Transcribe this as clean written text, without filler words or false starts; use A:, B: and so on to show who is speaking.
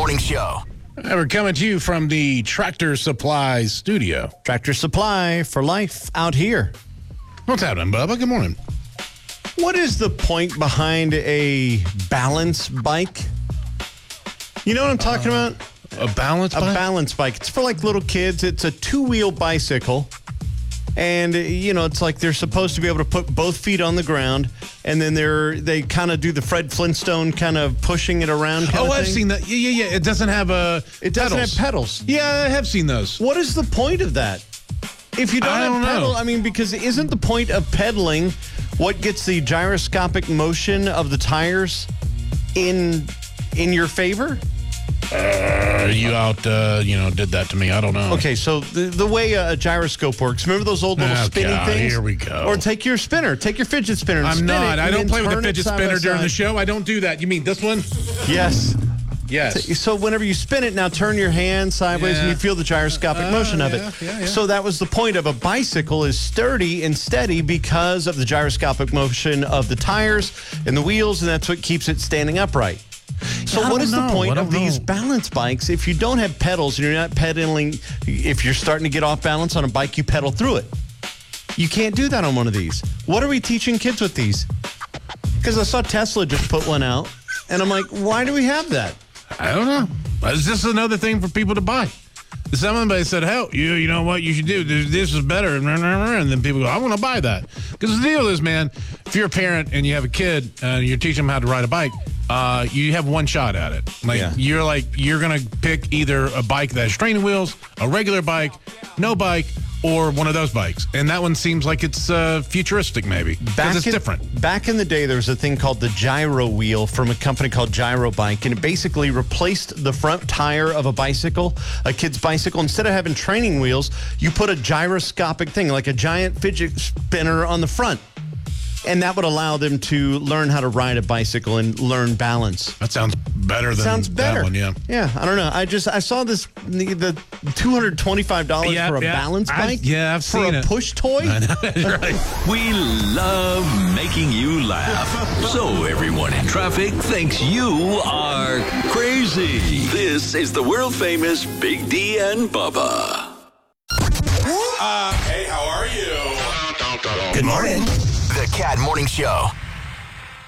A: Morning Show.
B: We're coming to you from the Tractor Supply studio.
C: Tractor Supply for life out here.
B: What's happening, Bubba? Good morning.
C: What is the point behind a balance bike? You know what I'm talking about?
B: A balance bike?
C: A balance bike. It's for like little kids. It's a two-wheel bicycle. And, you know, it's like they're supposed to be able to put both feet on the ground, and then they kind of do the Fred Flintstone kind of pushing it around kind of
B: I've
C: thing.
B: seen that. Yeah. It doesn't have
C: It doesn't have pedals.
B: Yeah, I have seen those.
C: What is the point of that? If you don't have pedal, I mean, because isn't the point of pedaling what gets the gyroscopic motion of the tires in your favor?
B: You did that to me. I don't know.
C: Okay, so the way a gyroscope works, remember those old little spinning things?
B: Here we go.
C: Or take your spinner. Take your fidget spinner and spin it.
B: I don't play with the fidget spinner during the
C: show.
B: show. I don't do that. You mean this one?
C: Yes.
B: Yes.
C: So whenever you spin it, now turn your hand sideways and you feel the gyroscopic motion of it.
B: Yeah.
C: So that was the point of a bicycle, is sturdy and steady because of the gyroscopic motion of the tires and the wheels, and that's what keeps it standing upright. So what is the point of these balance bikes if you don't have pedals and you're not pedaling? If you're starting to get off balance on a bike, you pedal through it. You can't do that on one of these. What are we teaching kids with these? Because I saw Tesla just put one out, and I'm like, why do we have that?
B: I don't know. It's just another thing for people to buy. Somebody said, hell, you know what you should do? This is better. And then people go, I want to buy that. Because the deal is, man, if you're a parent and you have a kid and you're teaching them how to ride a bike, you have one shot at it. You're going to pick either a bike that has training wheels, a regular bike, no bike, or one of those bikes. And that one seems like it's futuristic, maybe. Because it's different.
C: Back in the day, there was a thing called the gyro wheel from a company called Gyro Bike, and it basically replaced the front tire of a bicycle, a kid's bicycle. Instead of having training wheels, you put a gyroscopic thing, like a giant fidget spinner on the front. And that would allow them to learn how to ride a bicycle and learn balance.
B: That sounds better than that one, yeah.
C: Yeah, I don't know. I saw this, the $225 for a balance bike?
B: I've seen it.
C: For a push toy?
B: I know, that's right.
A: We love making you laugh. So everyone in traffic thinks you are crazy. This is the world-famous Big D and Bubba.
D: Hey, how are you?
A: Good morning. The Cat Morning Show.